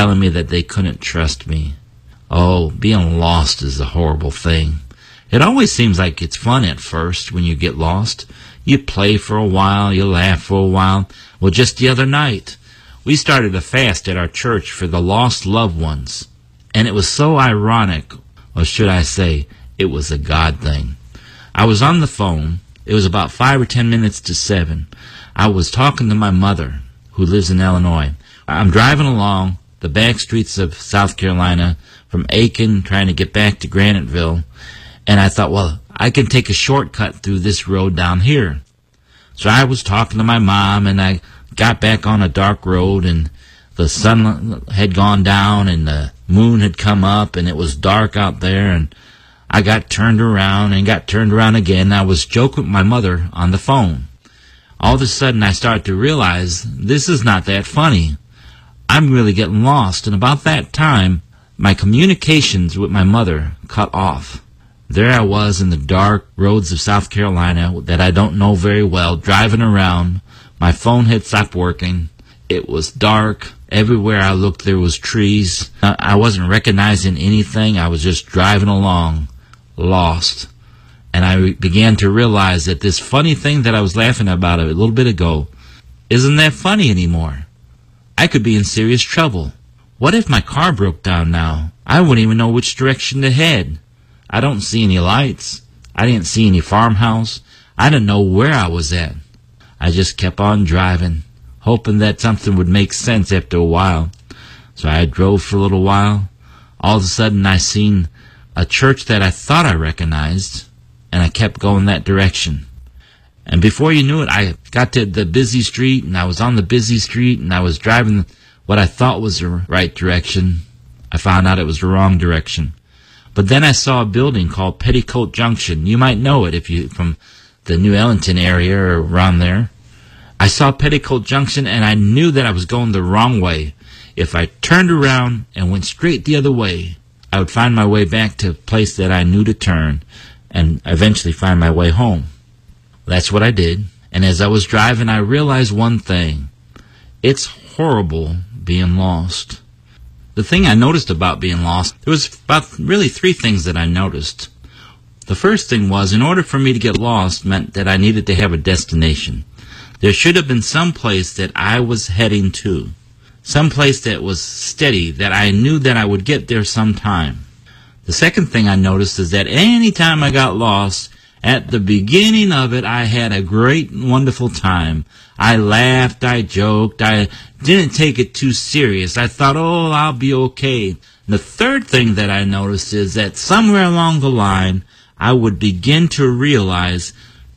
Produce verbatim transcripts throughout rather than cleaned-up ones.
telling me that they couldn't trust me. Oh, being lost is a horrible thing. It always seems like it's fun at first when you get lost. You play for a while, you laugh for a while. Well, just the other night, we started a fast at our church for the lost loved ones. And it was so ironic, or should I say, it was a God thing. I was on the phone. It was about five or ten minutes to seven. I was talking to my mother, who lives in Illinois. I'm driving along the back streets of South Carolina from Aiken, trying to get back to Graniteville. And I thought, well, I can take a shortcut through this road down here. So I was talking to my mom, and I got back on a dark road, and the sun had gone down, and the moon had come up, and it was dark out there, and I got turned around and got turned around again. I was joking with my mother on the phone. All of a sudden, I started to realize this is not that funny. I'm really getting lost, and about that time, my communications with my mother cut off. There I was in the dark roads of South Carolina that I don't know very well, driving around. My phone had stopped working. It was dark. Everywhere I looked, there was trees. I wasn't recognizing anything. I was just driving along, lost. And I began to realize that this funny thing that I was laughing about a little bit ago isn't that funny anymore. I could be in serious trouble. What if my car broke down now? I wouldn't even know which direction to head. I don't see any lights. I didn't see any farmhouse. I didn't know where I was at. I just kept on driving, hoping that something would make sense after a while. So I drove for a little while. All of a sudden I seen a church that I thought I recognized, and I kept going that direction. And before you knew it, I got to the busy street, and I was on the busy street, and I was driving what I thought was the right direction. I found out it was the wrong direction. But then I saw a building called Petticoat Junction. You might know it if you from the New Ellington area or around there. I saw Petticoat Junction, and I knew that I was going the wrong way. If I turned around and went straight the other way, I would find my way back to a place that I knew to turn and eventually find my way home. That's what I did. And as I was driving, I realized one thing. It's horrible being lost. The thing I noticed about being lost, there was about really three things that I noticed. The first thing was, in order for me to get lost meant that I needed to have a destination. There should have been some place that I was heading to. Some place that was steady, that I knew that I would get there sometime. The second thing I noticed is that any time I got lost, at the beginning of it, I had a great and wonderful time. I laughed, I joked, I didn't take it too serious. I thought, oh, I'll be okay. And the third thing that I noticed is that somewhere along the line, I would begin to realize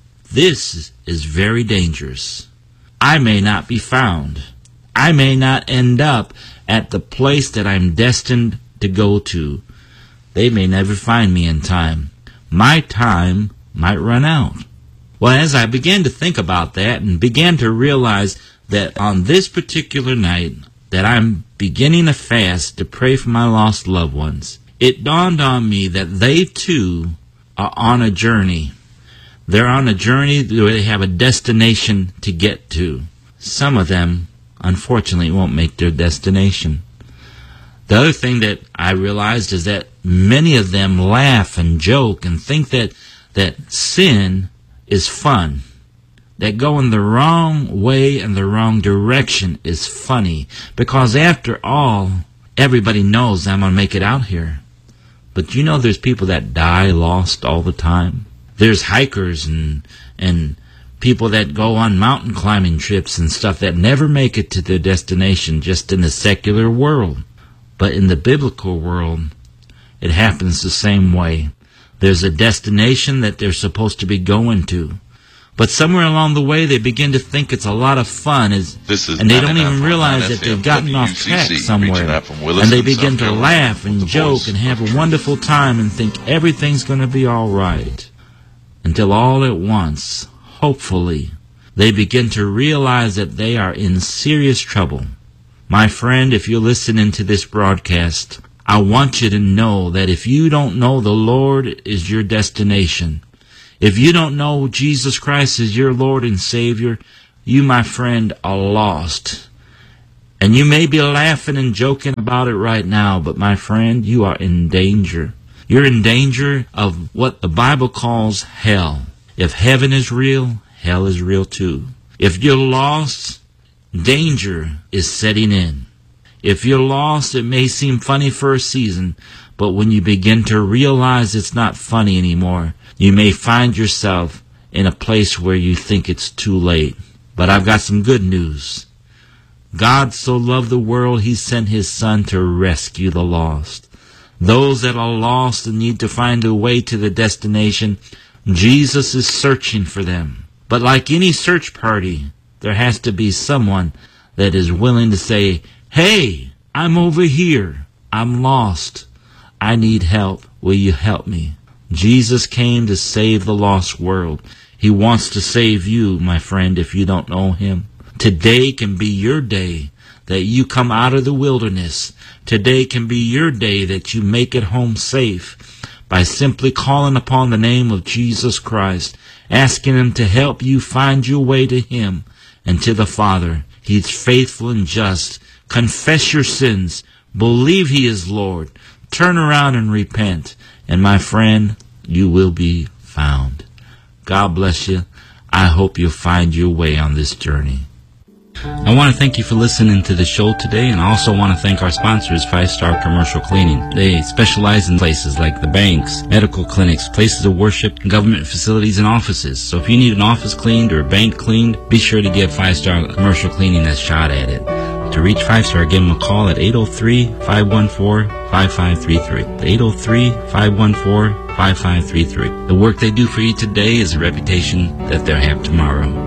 this is very dangerous. I may not be found. I may not end up at the place that I'm destined to go to. They may never find me in time. My time might run out. Well, as I began to think about that and began to realize that on this particular night that I'm beginning a fast to pray for my lost loved ones, it dawned on me that they too are on a journey. They're on a journey where they have a destination to get to. Some of them, unfortunately, won't make their destination. The other thing that I realized is that many of them laugh and joke and think that, that sin is fun. That going the wrong way and the wrong direction is funny. Because after all, everybody knows I'm going to make it out here. But you know there's people that die lost all the time. There's hikers and and people that go on mountain climbing trips and stuff that never make it to their destination just in the secular world. But in the biblical world, it happens the same way. There's a destination that they're supposed to be going to. But somewhere along the way, they begin to think it's a lot of fun, is, and they don't even realize that they've gotten off track somewhere. And they begin to laugh and joke and have a wonderful time and think everything's going to be all right. Until all at once, hopefully, they begin to realize that they are in serious trouble. My friend, if you're listening to this broadcast, I want you to know that if you don't know the Lord is your destination, if you don't know Jesus Christ is your Lord and Savior, you, my friend, are lost. And you may be laughing and joking about it right now, but my friend, you are in danger. You're in danger of what the Bible calls hell. If heaven is real, hell is real too. If you're lost, danger is setting in. If you're lost, it may seem funny for a season, but when you begin to realize it's not funny anymore, you may find yourself in a place where you think it's too late. But I've got some good news. God so loved the world, He sent His Son to rescue the lost. Those that are lost and need to find a way to the destination, Jesus is searching for them. But like any search party, there has to be someone that is willing to say, "Hey, I'm over here. I'm lost. I need help. Will you help me?" Jesus came to save the lost world. He wants to save you, my friend, if you don't know Him. Today can be your day that you come out of the wilderness. Today can be your day that you make it home safe by simply calling upon the name of Jesus Christ, asking Him to help you find your way to Him and to the Father. He's faithful and just. Confess your sins. Believe He is Lord. Turn around and repent. And my friend, you will be found. God bless you. I hope you'll find your way on this journey. I want to thank you for listening to the show today, and I also want to thank our sponsors, Five Star Commercial Cleaning. They specialize in places like the banks, medical clinics, places of worship, government facilities, and offices. So if you need an office cleaned or a bank cleaned, be sure to give Five Star Commercial Cleaning a shot at it. To reach Five Star, give them a call at eight oh three, five one four, five five three three. eight oh three, five one four, five five three three. The work they do for you today is a reputation that they'll have tomorrow.